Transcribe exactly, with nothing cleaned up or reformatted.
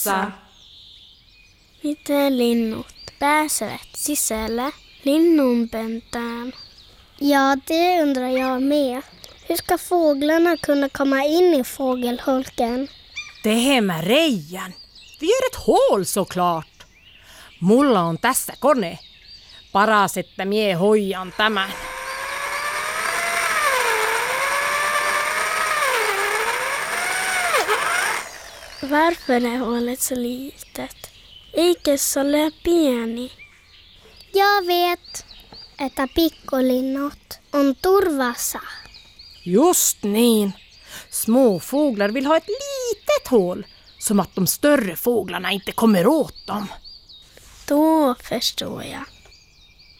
Sa. Miten linnut pääsevät sisälle linnunpöntään? Ja, det undrar jag med. Hur ska fåglarna kunna komma in i fågelholken? Det här med rejan. Vi gör ett hål såklart. Mulla on tässä kone. Paras, että mie hoijan tämän. Varför är hålet så litet? Eikä se ole pieni. Jag vet, että pikkolinnut on turvassa. Just niin. Små fåglar vill ha ett litet hål. Som att de större fåglarna inte kommer åt dem. Då förstår jag.